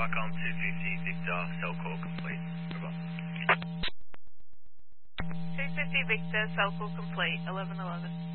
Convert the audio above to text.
Qualcomm 250 Victor, cell call complete. Over. 250 Victor, cell call complete, 1111.